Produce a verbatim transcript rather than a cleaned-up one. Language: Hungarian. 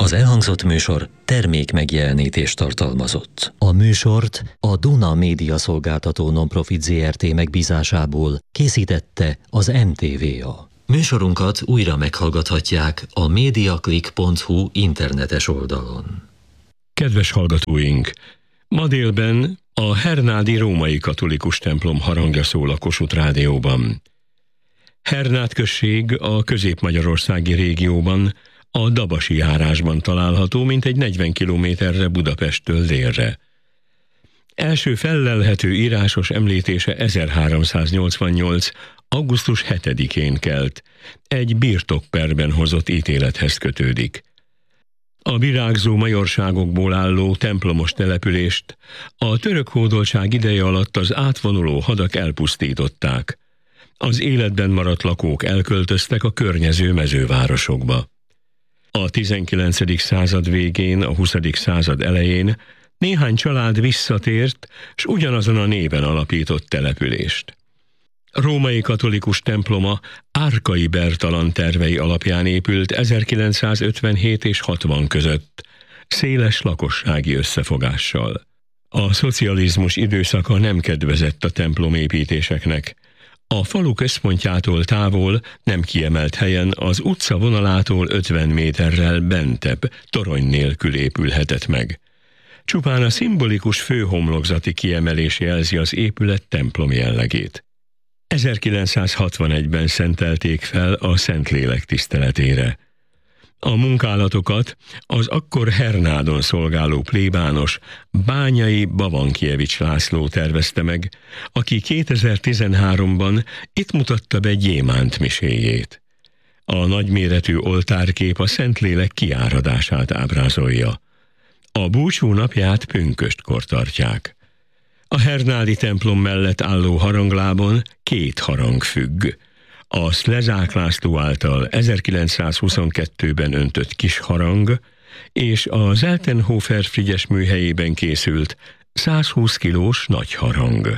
Az elhangzott műsor termék megjelenítést tartalmazott. A műsort a Duna Média Szolgáltató Nonprofit Zé Er Té megbízásából készítette az em té vé á. Műsorunkat újra meghallgathatják a mediaclick pont hu internetes oldalon. Kedves hallgatóink! Ma délben a hernádi római katolikus templom harangja szól a Kossuth Rádióban. Hernád község a közép-magyarországi régióban, a Dabasi járásban található, mintegy negyven kilométerre Budapesttől délre. Első fellelhető írásos említése ezerháromszáznyolcvannyolc. augusztus hetedikén kelt, egy birtokperben hozott ítélethez kötődik. A virágzó majorságokból álló templomos települést a török hódoltság ideje alatt az átvonuló hadak elpusztították. Az életben maradt lakók elköltöztek a környező mezővárosokba. A tizenkilencedik század végén, a huszadik század elején néhány család visszatért, s ugyanazon a néven alapított települést. Római katolikus temploma Árkai Bertalan tervei alapján épült ezerkilencszázötvenhét és hatvan között, széles lakossági összefogással. A szocializmus időszaka nem kedvezett a templomépítéseknek. A falu központjától távol, nem kiemelt helyen az utca vonalától ötven méterrel bentebb, torony nélkül épülhetett meg. Csupán a szimbolikus főhomlokzati kiemelés jelzi az épület templom jellegét. ezerkilencszázhatvanegyben szentelték fel a Szentlélek tiszteletére. A munkálatokat az akkor Hernádon szolgáló plébános Bányai Bavankjevics László tervezte meg, aki kétezer-tizenháromban itt mutatta be gyémánt miséjét. A nagyméretű oltárkép a Szentlélek kiáradását ábrázolja. A búcsú napját pünköstkor tartják. A hernádi templom mellett álló haranglábon két harang függ. A Szlezák László által ezerkilencszázhuszonkettőben öntött kis harang, és az Eltenhofer Frigyes műhelyében készült százhúsz kilós nagy harang.